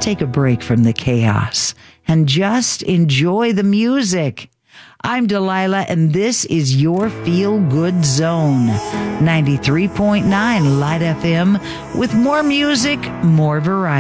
take a break from the chaos and just enjoy the music. I'm Delilah, and this is your Feel Good Zone, 93.9 Light FM, with more music, more variety.